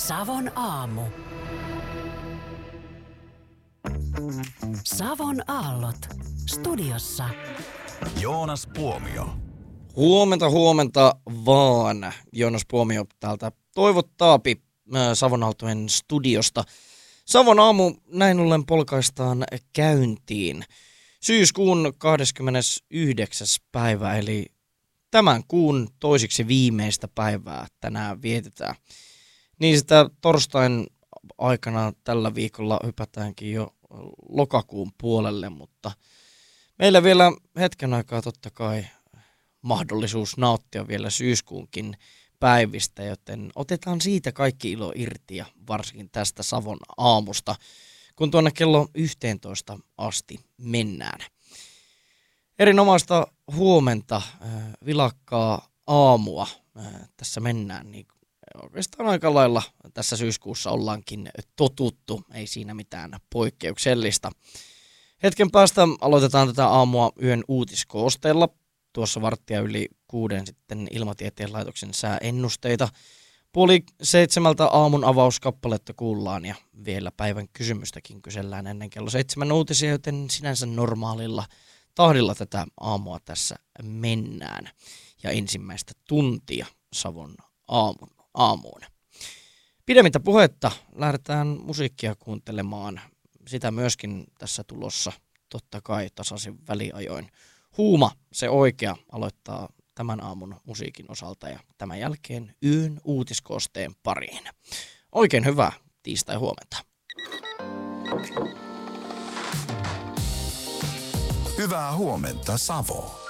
Savon aamu. Savon aallot. Studiossa Joonas Puomio. Huomenta vaan. Joonas Puomio täältä toivottaapi Savonaaltojen studiosta. Savon aamu näin ollen polkaistaan käyntiin. Syyskuun 29. päivä, eli tämän kuun toisiksi viimeistä päivää tänään vietetään. Niin sitä torstain aikana tällä viikolla hypätäänkin jo lokakuun puolelle, mutta meillä vielä hetken aikaa totta kai mahdollisuus nauttia vielä syyskuunkin päivistä, joten otetaan siitä kaikki ilo irti ja varsinkin tästä Savon aamusta, kun tuonne kello 11 asti mennään. Erinomaista huomenta, vilakkaa aamua tässä mennään, niin oikeastaan aika lailla tässä syyskuussa ollaankin totuttu, ei siinä mitään poikkeuksellista. Hetken päästä aloitetaan tätä aamua yön uutiskoosteella. Tuossa 6:15 sitten Ilmatieteen laitoksen sääennusteita. 6:30 aamun avauskappaletta kuullaan ja vielä päivän kysymystäkin kysellään ennen kello 7 uutisia, joten sinänsä normaalilla tahdilla tätä aamua tässä mennään. Ja ensimmäistä tuntia Savon aamuun. Pidemmittä puhetta lähdetään musiikkia kuuntelemaan. Sitä myöskin tässä tulossa totta kai tasaisin väliajoin. Huuma, se oikea, aloittaa tämän aamun musiikin osalta ja tämän jälkeen yön uutiskoosteen pariin. Oikein hyvää tiistai-huomenta. Hyvää huomenta, Savo.